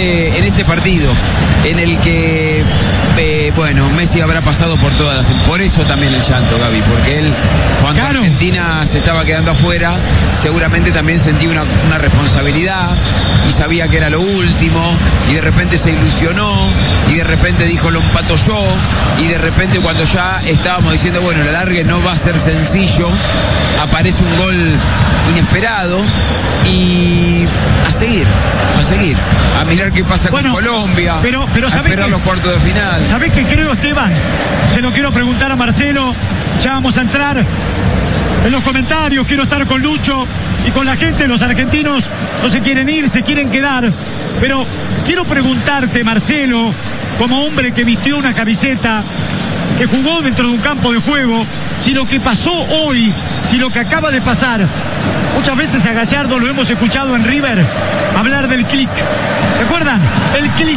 este partido en el que bueno, Messi habrá pasado por todas las... Por eso también el llanto, Gaby, porque él, cuando Argentina se estaba quedando afuera, seguramente también sentía una responsabilidad y sabía que era lo último, y de repente se ilusionó, y de repente dijo, lo empato yo, y de repente cuando ya estábamos diciendo, bueno, el alargue no va a ser sencillo, aparece un gol inesperado, y a seguir, a mirar qué pasa con Colombia, pero a esperar los cuartos de final. ¿Sabés qué creo, Esteban? Se lo quiero preguntar a Marcelo, ya vamos a entrar en los comentarios, quiero estar con Lucho y con la gente. Los argentinos no se quieren ir, se quieren quedar, pero quiero preguntarte, Marcelo, como hombre que vistió una camiseta, que jugó dentro de un campo de juego, si lo que pasó hoy, si lo que acaba de pasar, muchas veces a Gallardo lo hemos escuchado en River hablar del clic. ¿Se acuerdan? El clic.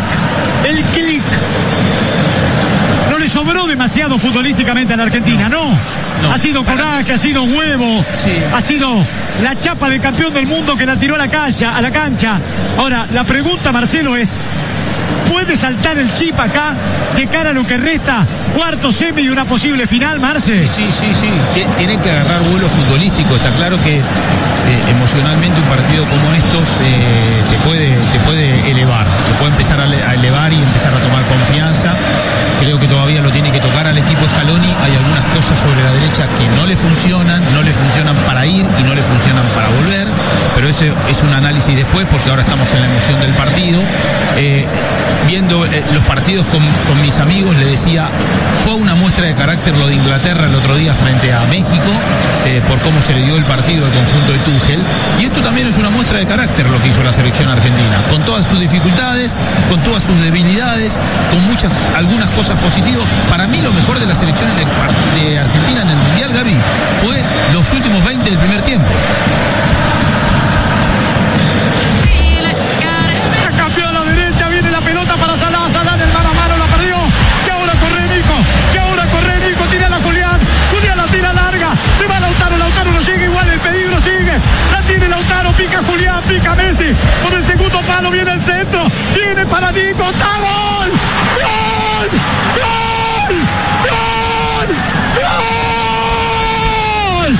No le sobró demasiado futbolísticamente a la Argentina, ¿no? Ha sido coraje, ha sido huevo, sí. Ha sido la chapa de campeón del mundo que la tiró a la cancha. Ahora, la pregunta, Marcelo, es: ¿puede saltar el chip acá de cara a lo que resta? Cuarto, semi y una posible final, Marce. Sí. Tiene que agarrar vuelo futbolístico. Está claro que emocionalmente un partido como estos te puede elevar. Te puede empezar a elevar y empezar a tomar confianza. Creo que todavía lo tiene que tocar al equipo Scaloni. Hay algunas cosas sobre la derecha que no le funcionan para ir y no le funcionan para volver. Pero ese es un análisis después, porque ahora estamos en la emoción del partido. Viendo los partidos con mis amigos, le decía, fue una muestra de carácter lo de Inglaterra el otro día frente a México, por cómo se le dio el partido al conjunto de Tuchel, y esto también es una muestra de carácter lo que hizo la selección argentina, con todas sus dificultades, con todas sus debilidades, con algunas cosas positivas. Para mí lo mejor de la selección de Argentina en el Mundial, Gaby, fue los últimos 20 del primer tiempo. Pica Julián, pica Messi, por el segundo palo viene el centro, viene para Nico, ¡está gol! ¡Gol! ¡Gol! ¡Gol! ¡Gol!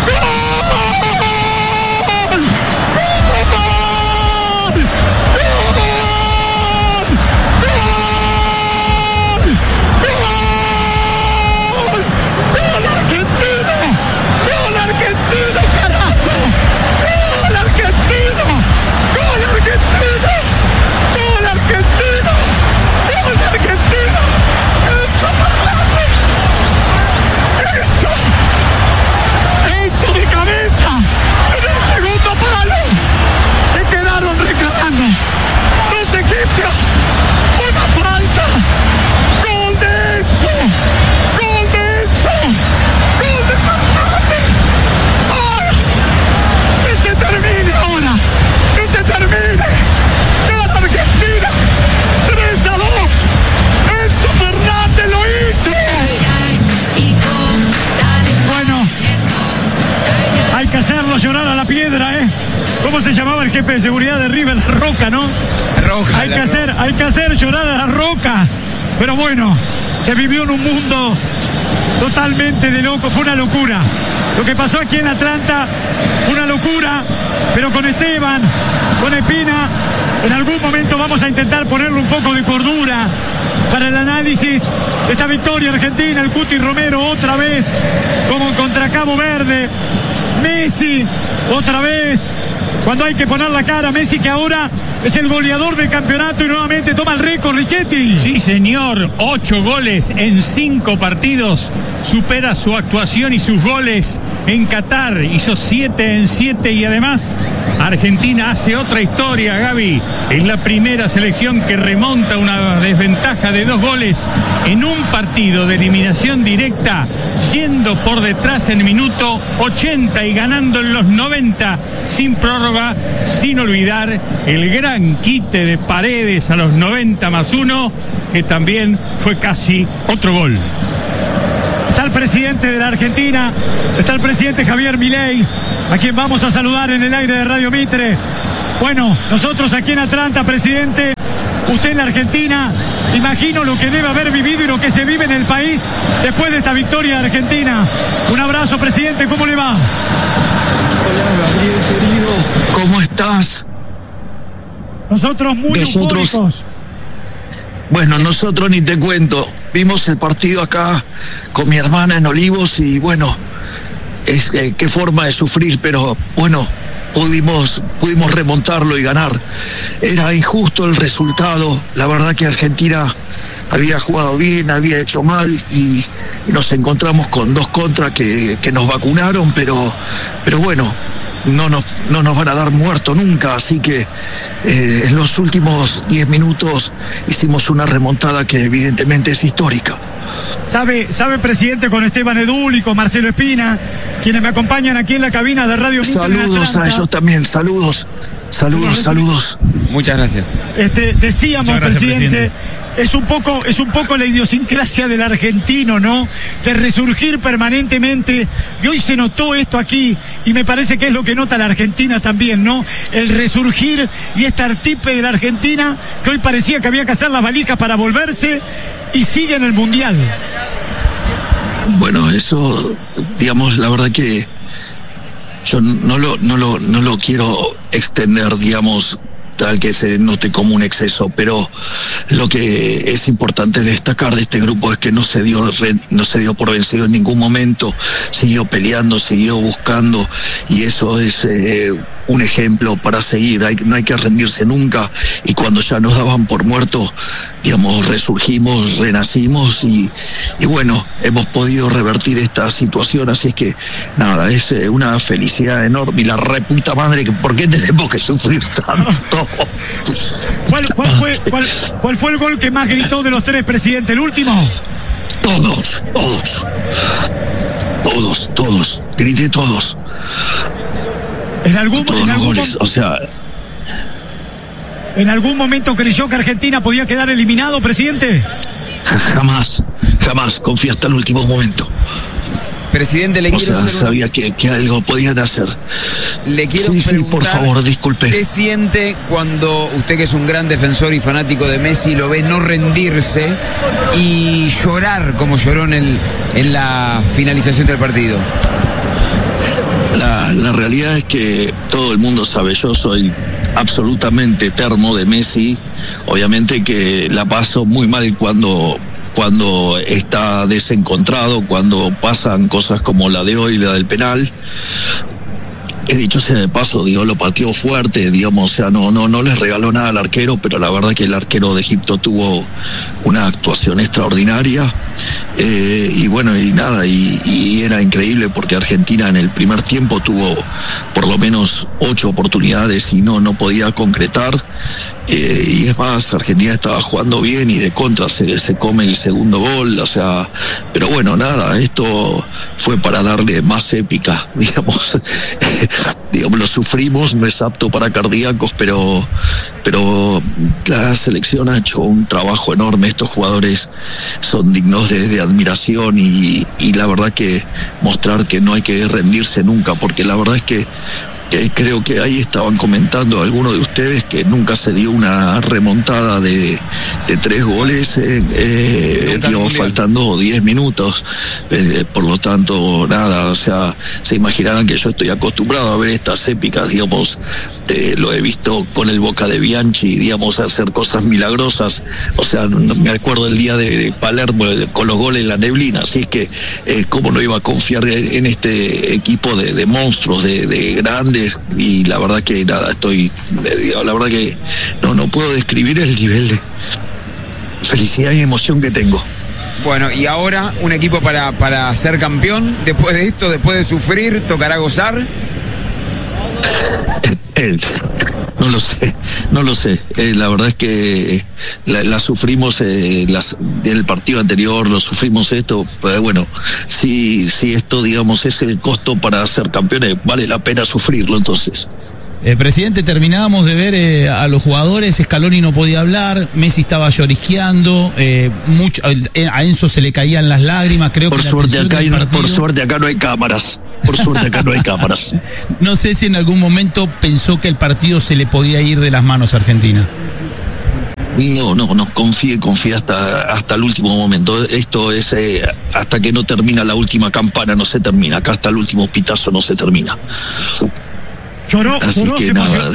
Llorar a la piedra, ¿eh? ¿Cómo se llamaba el jefe de seguridad de River? La Roca, ¿no? Roja. Hay que hacer llorar a la Roca. Pero bueno, se vivió en un mundo totalmente de loco. Fue una locura. Lo que pasó aquí en Atlanta fue una locura. Pero con Esteban, con Espina, en algún momento vamos a intentar ponerle un poco de cordura para el análisis de esta victoria argentina. El Cuti Romero otra vez como contra Cabo Verde. Messi, otra vez, cuando hay que poner la cara, Messi, que ahora es el goleador del campeonato y nuevamente toma el récord, Richetti. Sí, señor, 8 goles en 5 partidos, supera su actuación y sus goles en Qatar, hizo 7 en 7 y además Argentina hace otra historia, Gaby. Es la primera selección que remonta una desventaja de 2 goles en un partido de eliminación directa, yendo por detrás en minuto 80 y ganando en los 90 sin prórroga, sin olvidar el gran quite de Paredes a los 90+1, que también fue casi otro gol. Está el presidente de la Argentina, está el presidente Javier Milei, a quien vamos a saludar en el aire de Radio Mitre. Bueno, nosotros aquí en Atlanta, presidente, Usted en la Argentina, imagino lo que debe haber vivido y lo que se vive en el país después de esta victoria de Argentina. Un abrazo, presidente, ¿cómo le va? Hola, Gabriel, querido, ¿cómo estás? Nosotros muy eufóricos. Bueno, nosotros ni te cuento. Vimos el partido acá con mi hermana en Olivos y bueno, qué forma de sufrir, pero bueno, pudimos remontarlo y ganar. Era injusto el resultado. La verdad que Argentina había jugado bien, había hecho mal y nos encontramos con 2 contras que nos vacunaron, pero bueno, no nos van a dar muerto nunca, así que en los últimos 10 minutos hicimos una remontada que evidentemente es histórica. Sabe, presidente, con Esteban Edul y con Marcelo Espina, quienes me acompañan aquí en la cabina de Radio Mitre. Saludos a ellos también, saludos. Muchas gracias. Decíamos, muchas gracias, presidente, es un poco la idiosincrasia del argentino, ¿no? De resurgir permanentemente. Y hoy se notó esto aquí, y me parece que es lo que nota la Argentina también, ¿no? El resurgir y este artípe de la Argentina, que hoy parecía que había que hacer las valijas para volverse, y sigue en el Mundial. Bueno, eso, digamos, la verdad que yo no lo quiero extender, digamos, tal que se note como un exceso, pero lo que es importante destacar de este grupo es que no se dio por vencido en ningún momento, siguió peleando, siguió buscando, y eso es un ejemplo para seguir. No hay que rendirse nunca, y cuando ya nos daban por muertos, digamos, resurgimos, renacimos y bueno, hemos podido revertir esta situación, así es que nada, es una felicidad enorme, y la reputa madre, ¿por qué tenemos que sufrir tanto? ¿Cuál fue el gol que más gritó de los 3, presidente? ¿El último? Todos, grité todos. ¿En algún goles, o sea, ¿en algún momento creyó que Argentina podía quedar eliminado, presidente? Jamás, confié hasta el último momento. Presidente, le quiero hacer sabía que algo podían hacer. Le quiero preguntar, sí, por favor, disculpe. ¿Qué siente cuando usted, que es un gran defensor y fanático de Messi, lo ve no rendirse y llorar como lloró en la finalización del partido? La realidad es que todo el mundo sabe, yo soy absolutamente termo de Messi. Obviamente que la paso muy mal cuando está desencontrado, cuando pasan cosas como la de hoy, la del penal. He dicho sea de paso, lo pateó fuerte, digamos, o sea, no les regaló nada al arquero, pero la verdad que el arquero de Egipto tuvo una actuación extraordinaria, y bueno, y nada, y era increíble porque Argentina en el primer tiempo tuvo por lo menos 8 oportunidades y no podía concretar, y es más, Argentina estaba jugando bien y de contra se come el segundo gol, o sea, pero bueno, nada, esto fue para darle más épica, digamos. Lo sufrimos, no es apto para cardíacos, pero la selección ha hecho un trabajo enorme. Estos jugadores son dignos de admiración, y la verdad que mostrar que no hay que rendirse nunca, porque la verdad es que creo que ahí estaban comentando algunos de ustedes que nunca se dio una remontada de 3 goles, faltando 10 minutos, por lo tanto, nada, o sea, se imaginarán que yo estoy acostumbrado a ver estas épicas, digamos, lo he visto con el Boca de Bianchi, digamos, hacer cosas milagrosas, o sea, me acuerdo el día de Palermo con los goles en la neblina, así que cómo no iba a confiar en este equipo de monstruos, de grandes, y la verdad que nada, la verdad que no puedo describir el nivel de felicidad y emoción que tengo. Bueno, y ahora un equipo para ser campeón, después de esto, después de sufrir, ¿tocará gozar? No lo sé. La verdad es que la sufrimos en el partido anterior, lo sufrimos esto. Pero bueno, si esto, digamos, es el costo para ser campeones, vale la pena sufrirlo entonces. Presidente, terminábamos de ver a los jugadores, Scaloni no podía hablar, Messi estaba llorisqueando, a Enzo se le caían las lágrimas, creo que... Por suerte acá no hay cámaras. No sé si en algún momento pensó que el partido se le podía ir de las manos a Argentina. No, confíe hasta el último momento. Esto es hasta que no termina la última campana, no se termina. Acá hasta el último pitazo no se termina. Así que nada.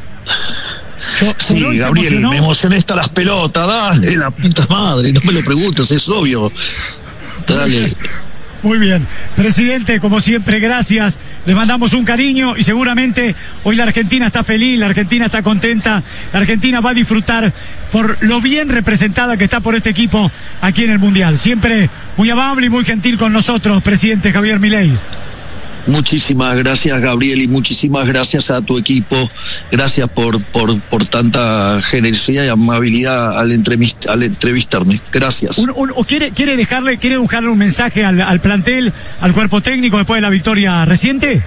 Sí, Gabriel, me emocioné hasta las pelotas. Dale, la puta madre, no me lo preguntes, es obvio. Dale. Muy bien, presidente, como siempre, gracias. Le mandamos un cariño y seguramente hoy la Argentina está feliz, la Argentina está contenta, la Argentina va a disfrutar por lo bien representada que está por este equipo aquí en el Mundial. Siempre muy amable y muy gentil con nosotros, presidente Javier Milei. Muchísimas gracias, Gabriel, y muchísimas gracias a tu equipo. Gracias por tanta generosidad y amabilidad al entrevistarme. Gracias. ¿Quiere dejarle un mensaje al plantel, al cuerpo técnico después de la victoria reciente?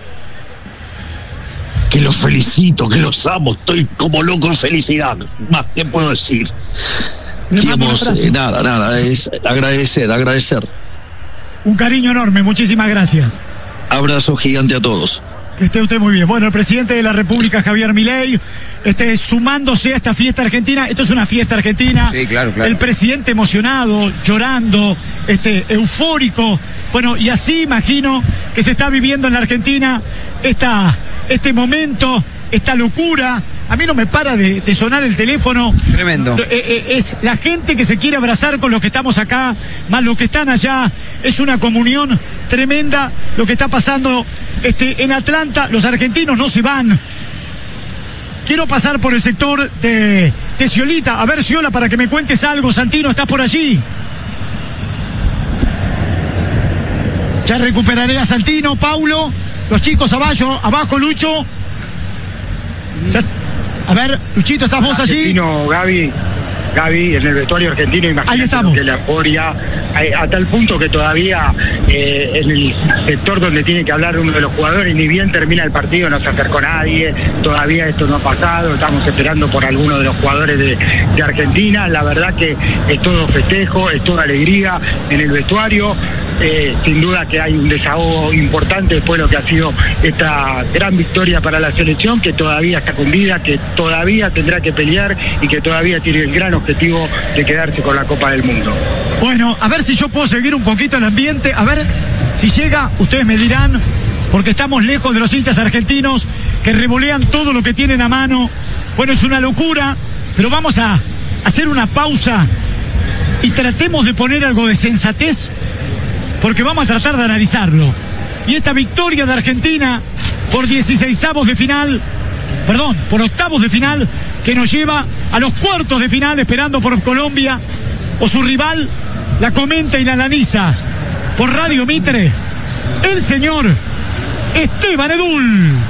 Que los felicito, que los amo. Estoy como loco en felicidad. Más, ¿qué puedo decir? Digamos, nada, es agradecer. Un cariño enorme, muchísimas gracias. Abrazo gigante a todos. Que esté usted muy bien. Bueno, el presidente de la República, Javier Milei, sumándose a esta fiesta argentina. Esto es una fiesta argentina. Sí, claro. El presidente emocionado, llorando, eufórico. Bueno, y así imagino que se está viviendo en la Argentina este momento, esta locura. A mí no me para de sonar el teléfono. Tremendo. Es la gente que se quiere abrazar con los que estamos acá, más los que están allá. Es una comunión tremenda lo que está pasando en Atlanta. Los argentinos no se van. Quiero pasar por el sector de Sciolita. A ver, Sciola, para que me cuentes algo. Santino, ¿estás por allí? Ya recuperaré a Santino, Paulo. Los chicos abajo, Lucho. Ya. A ver, Luchito, ¿estás vos allí? Argentino, Gaby, en el vestuario argentino, imagínate que la euforia, a tal punto que todavía en el sector donde tiene que hablar uno de los jugadores, ni bien termina el partido, no se acercó nadie, todavía esto no ha pasado, estamos esperando por alguno de los jugadores de Argentina. La verdad que es todo festejo, es toda alegría en el vestuario. Sin duda que hay un desahogo importante después de lo que ha sido esta gran victoria para la selección, que todavía está con vida, que todavía tendrá que pelear y que todavía tiene el gran objetivo de quedarse con la Copa del Mundo. Bueno, a ver si yo puedo seguir un poquito el ambiente, a ver si llega, ustedes me dirán, porque estamos lejos de los hinchas argentinos que revolean todo lo que tienen a mano. Bueno, es una locura, pero vamos a hacer una pausa y tratemos de poner algo de sensatez, porque vamos a tratar de analizarlo. Y esta victoria de Argentina por 16avos de final, por octavos de final, que nos lleva a los cuartos de final, esperando por Colombia o su rival, la comenta y la analiza por Radio Mitre el señor Esteban Edul.